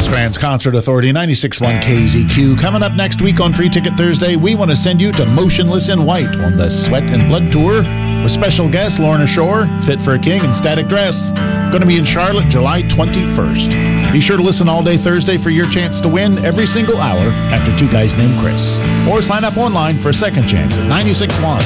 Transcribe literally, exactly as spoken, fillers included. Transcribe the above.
It's Trans Concert Authority, ninety-six point one K Z Q. Coming up next week on Free Ticket Thursday, we want to send you to Motionless in White on the Sweat and Blood Tour with special guests Lorna Shore, Fit for a King, and Static Dress. Going to be in Charlotte July twenty-first. Be sure to listen all day Thursday for your chance to win every single hour after Two Guys Named Chris. Or sign up online for a second chance at ninety-six point one